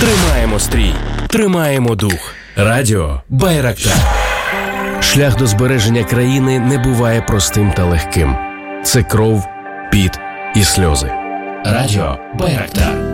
Тримаємо стрій, тримаємо дух. Радіо Байрактар. Шлях до збереження країни не буває простим та легким. Це кров, піт і сльози. Радіо Байрактар.